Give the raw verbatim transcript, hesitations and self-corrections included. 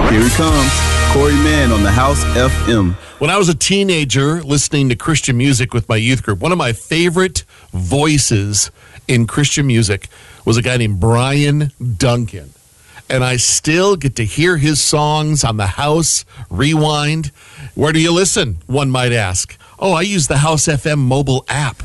Here he comes, Corey Mann on the House F M. When I was a teenager listening to Christian music with my youth group, one of my favorite voices in Christian music was a guy named Brian Duncan. And I still get to hear his songs on the House Rewind. Where do you listen, one might ask? Oh, I use the House F M mobile app.